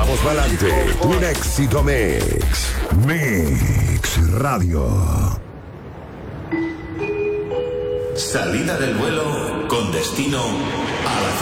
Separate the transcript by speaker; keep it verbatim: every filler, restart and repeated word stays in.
Speaker 1: vamos pa'lante. Un éxito mix. Mix Radio.
Speaker 2: Salida del vuelo con destino a la